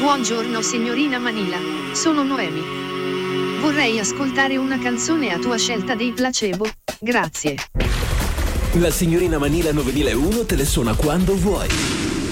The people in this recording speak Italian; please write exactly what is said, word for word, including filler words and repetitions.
Buongiorno signorina Manila, sono Noemi. Vorrei ascoltare una canzone a tua scelta dei Placebo, grazie. La signorina Manila novemilauno te le suona quando vuoi.